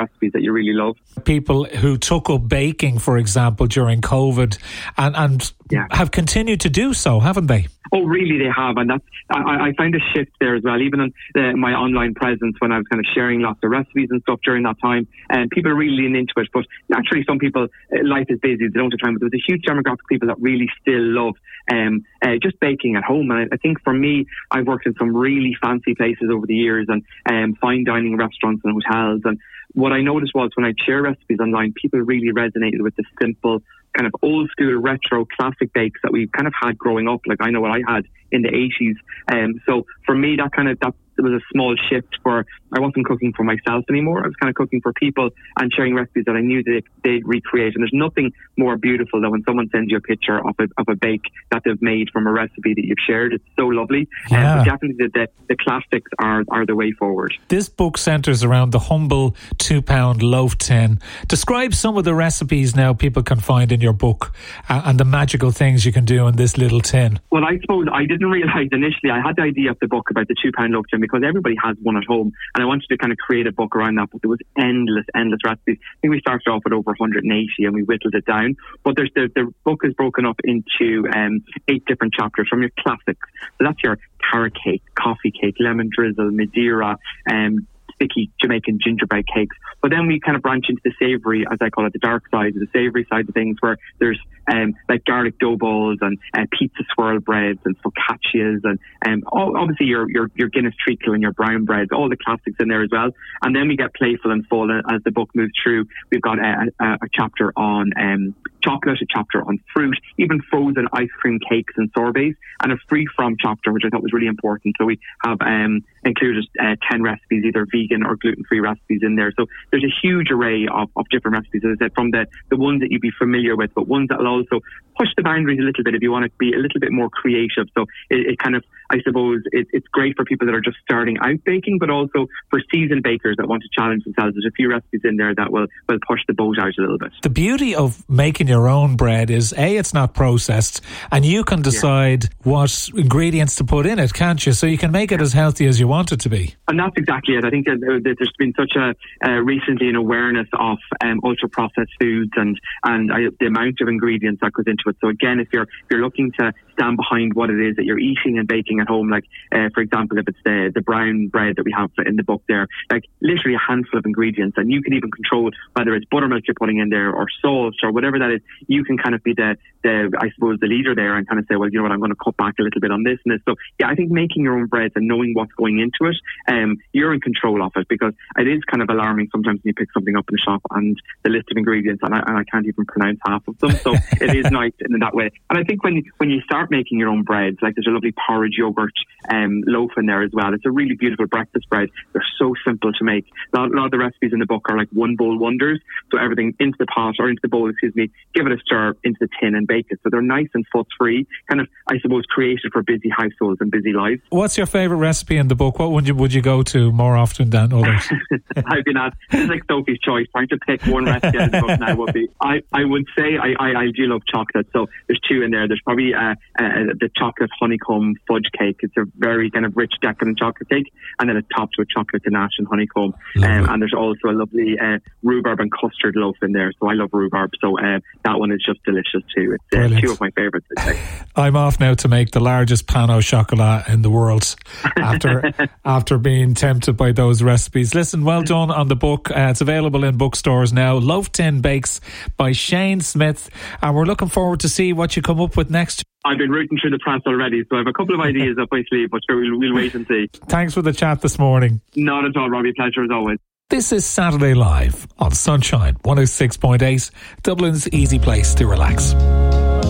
recipes that you really love. People who took up baking, for example, during COVID and have continued to do so, haven't they? Oh, really, they have. And that's, I find a shift there as well, even on my online presence when I was kind of sharing lots of recipes and stuff during that time. And people are really leaning into it. But naturally, some people, life is busy, they don't have time. But there's a huge demographic of people that really still love just baking at home. And I think for me, I've worked in some really fancy places over the years and fine dining restaurants and hotels. And what I noticed was when I share recipes online, people really resonated with the simple, kind of old school retro classic bakes that we kind of had growing up. Like I know what I had in the 80s. So for me, that was a small shift for, I wasn't cooking for myself anymore. I was kind of cooking for people and sharing recipes that I knew that they'd recreate. And there's nothing more beautiful than when someone sends you a picture of a bake that they've made from a recipe that you've shared. It's so lovely. But definitely the classics are the way forward. This book centres around the humble £2 loaf tin. Describe some of the recipes now people can find in your book and the magical things you can do in this little tin. Well, I suppose I didn't realise initially, I had the idea of the book about the £2 loaf tin because everybody has one at home, and I wanted to kind of create a book around that, but there was endless recipes. I think we started off with over 180 and we whittled it down, but the book is broken up into 8 different chapters from your classics. So that's your carrot cake, coffee cake, lemon drizzle, Madeira, sticky Jamaican gingerbread cakes. But then we kind of branch into the savoury, as I call it, the dark side, the savoury side of things, where there's like garlic dough balls and pizza swirl breads and focaccias and obviously your Guinness treacle and your brown breads, all the classics in there as well. And then we get playful and full as the book moves through. We've got a chapter on chocolate, a chapter on fruit, even frozen ice cream cakes and sorbets, and a free from chapter, which I thought was really important. So we have included 10 recipes, either vegan or gluten-free recipes in there. So there's a huge array of different recipes, as I said, from the ones that you'd be familiar with, but ones that will also push the boundaries a little bit if you want to be a little bit more creative. So it kind of, I suppose, it's great for people that are just starting out baking, but also for seasoned bakers that want to challenge themselves. There's a few recipes in there that will push the boat out a little bit. The beauty of making your own bread is, A, it's not processed, and you can decide what ingredients to put in it, can't you? So you can make it as healthy as you want it to be. And that's exactly it. I think that there's been such recently an awareness of ultra-processed foods and the amount of ingredients that goes into it. So again, if you're looking to stand behind what it is that you're eating and baking at home, like for example, if it's the brown bread that we have in the book there, like literally a handful of ingredients, and you can even control whether it's buttermilk you're putting in there or salt or whatever that is. You can kind of be the I suppose the leader there and kind of say, well, you know what, I'm going to cut back a little bit on this and this. So yeah, I think making your own breads and knowing what's going into it, you're in control of it, because it is kind of alarming sometimes when you pick something up in the shop and the list of ingredients and I can't even pronounce half of them. So it is nice in that way. And I think when you start making your own breads, like there's a lovely porridge yogurt loaf in there as well. It's a really beautiful breakfast bread. They're so simple to make. A lot of the recipes in the book are like one bowl wonders. So everything into the pot or into the bowl, give it a stir into the tin and bake it. So they're nice and fuss-free, kind of, I suppose, created for busy households and busy lives. What's your favourite recipe in the book? What would you go to more often than others? I've been asked, it's like Sophie's choice, trying to pick one recipe out of the book now would be. I would say I do love chocolate, so there's 2 in there. There's probably the chocolate honeycomb fudge cake. It's a very kind of rich, decadent chocolate cake, and then it's topped with chocolate ganache and honeycomb. And there's also a lovely rhubarb and custard loaf in there, so I love rhubarb, so that one is just delicious too. It's 2 of my favourites, I'd say. I'm off now to make the largest pan au chocolat in the world after being tempted by those recipes. Listen, well done on the book. It's available in bookstores now. Loaf Tin Bakes by Shane Smith, and we're looking forward to see what you come up with next. I've been rooting through the press already, so I have a couple of ideas up my sleeve, but sure, we'll wait and see. Thanks for the chat this morning. Not at all, Robbie. Pleasure as always. This is Saturday Live on Sunshine 106.8, Dublin's easy place to relax.